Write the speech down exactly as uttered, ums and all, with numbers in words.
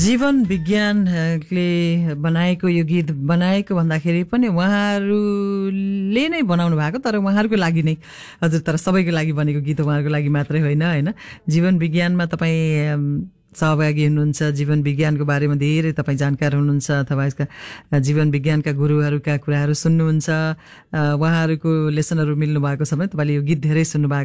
जीवन विज्ञानले बनाएको यो गीत बनाएको भन्दाखेरि पनि उहाँहरूले नै बनाउनु भएको, तर उहाँहरूको लागि नै हजुर, तर सबैको लागि बनेको गीत उहाँहरूको लागि मात्रै होइन होइन। जीवन विज्ञानमा तपाईँ सहभागी हुनुहुन्छ, जीवन विज्ञानको बारेमा धेरै तपाईँ जानकार हुनुहुन्छ अथवा यसका जीवन विज्ञानका गुरुहरूका कुराहरू सुन्नुहुन्छ, उहाँहरूको लेसनहरू मिल्नु भएको छ भने तपाईँले यो गीत धेरै सुन्नु भएको